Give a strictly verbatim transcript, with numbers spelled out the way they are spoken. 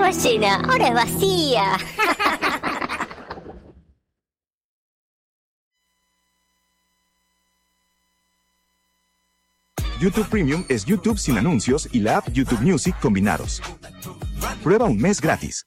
estaba llena, ahora es vacía. YouTube Premium es YouTube sin anuncios y la app YouTube Music combinados. Prueba un mes gratis.